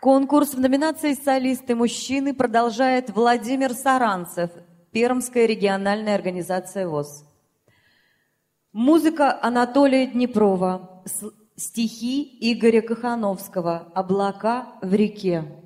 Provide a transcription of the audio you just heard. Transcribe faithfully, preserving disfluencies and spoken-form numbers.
Конкурс в номинации «Солисты-мужчины» продолжает Владимир Саранцев, Пермская региональная организация ВОС. Музыка Анатолия Днепрова, стихи Игоря Кохановского «Облака в реке».